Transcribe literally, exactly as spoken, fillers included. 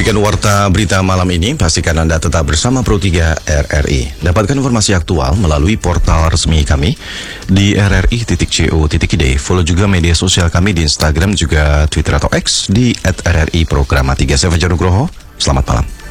Demikian warta berita malam ini. Pastikan Anda tetap bersama Pro tiga R R I. Dapatkan informasi aktual melalui portal resmi kami di r r i titik co titik i d. Follow juga media sosial kami di Instagram juga Twitter atau X di at r r i programa tiga. Saya Fajar Nugroho. Selamat malam.